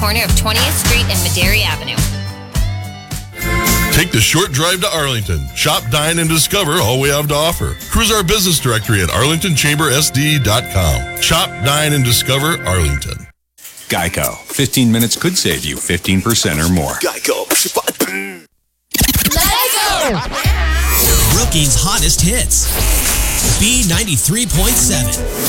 corner of 20th Street and Madera Avenue. Take the short drive to Arlington. Shop, dine, and discover all we have to offer. Cruise our business directory at arlingtonchambersd.com. Shop, dine, and discover Arlington. Geico. 15 minutes could save you 15% or more. Geico. Let's go! Brookings' hottest hits. B93.7.